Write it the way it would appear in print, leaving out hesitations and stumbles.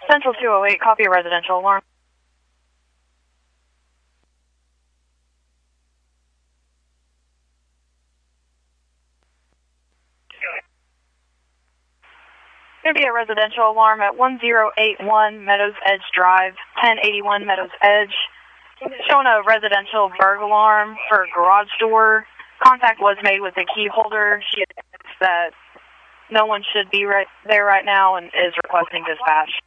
Central 208, copy a residential alarm. Going to be a residential alarm at 1081 Meadows Edge Drive, 1081 Meadows Edge. Showing a residential burglar alarm for a garage door. Contact was made with the key holder. She admits that no one should be right there right now and is requesting dispatch.